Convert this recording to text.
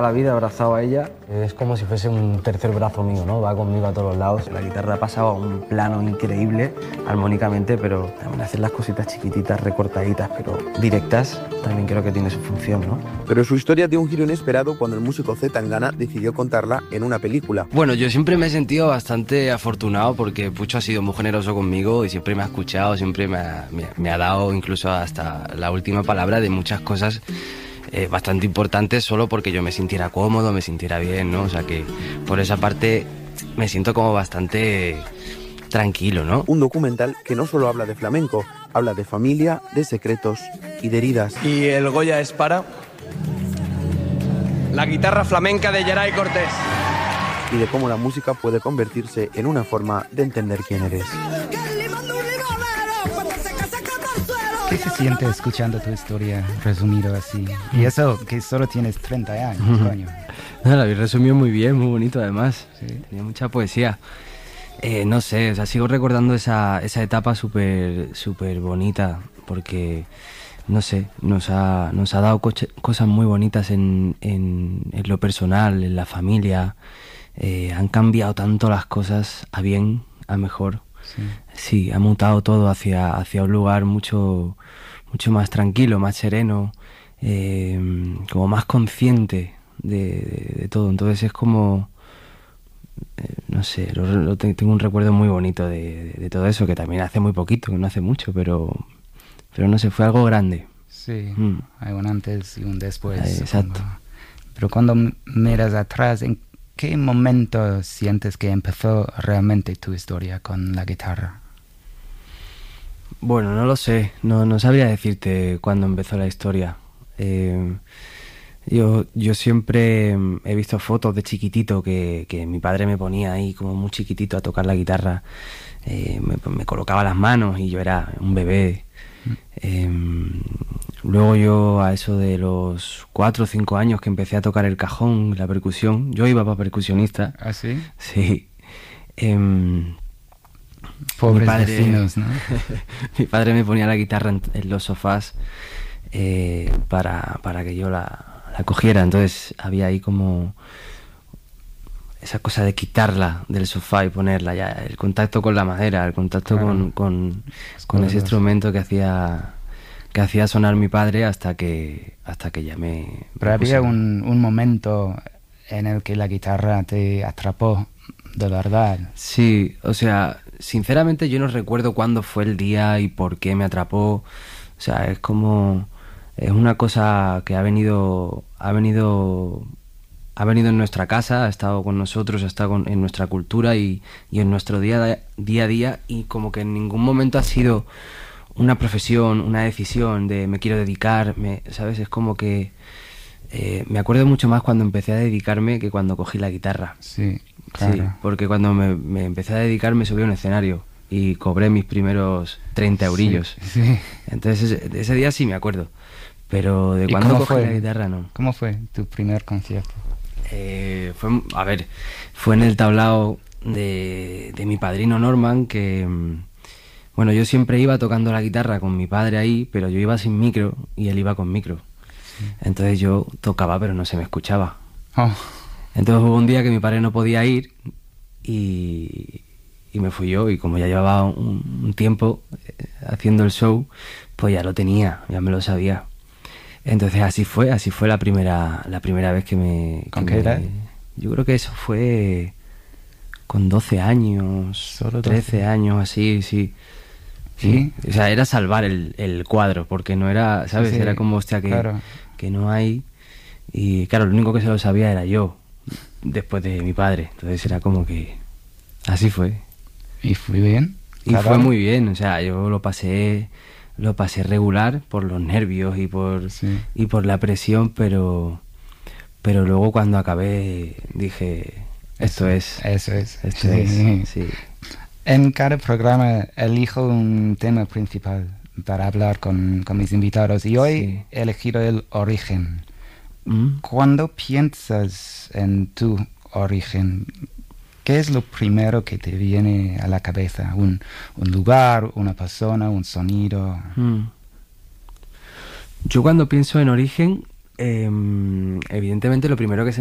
La vida abrazado a ella es como si fuese un tercer brazo mío, ¿no? Va conmigo a todos los lados. La guitarra ha pasado a un plano increíble, armónicamente, pero también hacer las cositas chiquititas, recortaditas, pero directas, también creo que tiene su función, ¿no? Pero su historia dio un giro inesperado cuando el músico C. Tangana decidió contarla en una película. Bueno, yo siempre me he sentido bastante afortunado porque Pucho ha sido muy generoso conmigo y siempre me ha escuchado, siempre me ha dado incluso hasta la última palabra de muchas cosas bastante importantes solo porque yo me sintiera cómodo, me sintiera bien, ¿no? O sea que por esa parte me siento como bastante tranquilo, ¿no? Un documental que no solo habla de flamenco, habla de familia, de secretos y de heridas. Y el Goya es para la guitarra flamenca de Geray Cortés. Y de cómo la música puede convertirse en una forma de entender quién eres. ¿Qué se siente escuchando tu historia resumido así? Y eso que solo tienes 30 años, coño. No, la habéis resumido muy bien, muy bonito además. Sí. Tenía mucha poesía. No sé, o sea, sigo recordando esa etapa súper bonita porque, no sé, nos ha dado cosas muy bonitas en lo personal, en la familia. Han cambiado tanto las cosas a bien, a mejor. Sí, ha mutado todo hacia un lugar mucho más tranquilo, más sereno, como más consciente de todo. Entonces es como, no sé, tengo un recuerdo muy bonito de todo eso, que también hace muy poquito, que no hace mucho, pero no sé, fue algo grande. Sí, hay un antes y un después. Exacto. Pero cuando miras atrás, ¿en qué momento sientes que empezó realmente tu historia con la guitarra? Bueno, no lo sé, no sabría decirte cuándo empezó la historia. Yo siempre he visto fotos de chiquitito que mi padre me ponía ahí como muy chiquitito a tocar la guitarra. Me colocaba las manos y yo era un bebé. Luego yo a eso de los 4 o 5 años que empecé a tocar el cajón, la percusión, yo iba para percusionista. ¿Ah, sí? Sí. Pobres vecinos, ¿no? Mi padre me ponía la guitarra en los sofás para que yo la cogiera. Entonces había ahí como esa cosa de quitarla del sofá y ponerla ya, el contacto con la madera, el contacto con ese instrumento que hacía sonar mi padre hasta que ya me... Pero había un momento en el que la guitarra te atrapó de verdad. Sí, o sea, sinceramente yo no recuerdo cuándo fue el día y por qué me atrapó. O sea, es una cosa que ha venido en nuestra casa, ha estado con nosotros, ha estado en nuestra cultura y en nuestro día a día, y como que en ningún momento ha sido una profesión, una decisión de me quiero dedicar, ¿sabes? Es como que me acuerdo mucho más cuando empecé a dedicarme que cuando cogí la guitarra. Sí, claro. Sí, porque cuando me empecé a dedicar me subí a un escenario y cobré mis primeros 30 eurillos. Sí. Entonces ese día sí me acuerdo, pero de cuando cogí la guitarra no. ¿Cómo fue tu primer concierto? Fue en el tablao de mi padrino Norman, que bueno, yo siempre iba tocando la guitarra con mi padre ahí, pero yo iba sin micro y él iba con micro. Sí. Entonces yo tocaba pero no se me escuchaba. Oh. Entonces hubo un día que mi padre no podía ir y me fui yo, y como ya llevaba un tiempo haciendo el show, pues ya lo tenía, ya me lo sabía. Entonces así fue la primera vez que me... ¿Con qué edad? Yo creo que eso fue con 12 años, ¿Solo 13 años, así, sí. Sí. O sea, era salvar el cuadro, porque no era, ¿sabes? Sí, era como, hostia, claro, que no hay... Y claro, lo único que se lo sabía era yo, después de mi padre. Entonces era como que... Así fue. ¿Y fue bien? Y fue muy bien, o sea, yo lo pasé regular por los nervios y por la presión, pero luego cuando acabé dije, esto es. Sí. En cada programa elijo un tema principal para hablar con mis invitados, y hoy he elegido el origen. Cuando piensas en tu origen, ¿qué es lo primero que te viene a la cabeza? ¿Un lugar, una persona, un sonido? Yo cuando pienso en origen, evidentemente lo primero que se